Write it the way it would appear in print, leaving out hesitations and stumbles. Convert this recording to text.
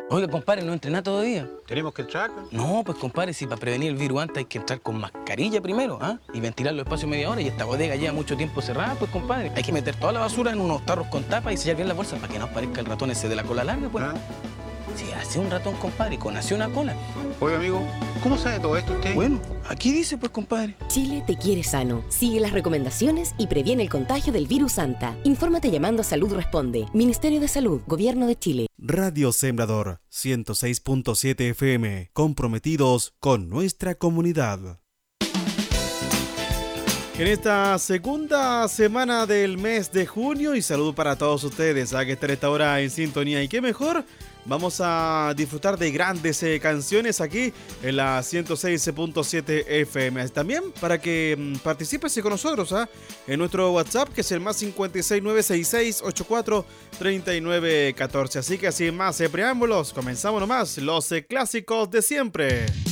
Oiga, compadre, ¿no entrena todavía? ¿Tenemos que entrar? No, pues compadre, si para prevenir el virus antes hay que entrar con mascarilla primero, ¿ah? Y ventilar los espacios media hora, y esta bodega lleva mucho tiempo cerrada, pues compadre. Hay que meter toda la basura en unos tarros con tapa y sellar bien la bolsa para que no aparezca el ratón ese de la cola larga, pues. ¿Ah? Si hace un ratón, compadre, con hace una cola. Oye, amigo, ¿cómo sabe todo esto usted? Bueno, aquí dice, pues, compadre. Chile te quiere sano. Sigue las recomendaciones y previene el contagio del virus Santa. Infórmate llamando a Salud Responde. Ministerio de Salud, Gobierno de Chile. Radio Sembrador 106.7 FM, comprometidos con nuestra comunidad. En esta segunda semana del mes de junio, y saludo para todos ustedes a que estén a esta hora en sintonía, y qué mejor, vamos a disfrutar de grandes canciones aquí en la 106.7 FM. También para que participes con nosotros en nuestro WhatsApp, que es el más 56966843914. Así que sin más preámbulos, comenzamos nomás los clásicos de siempre.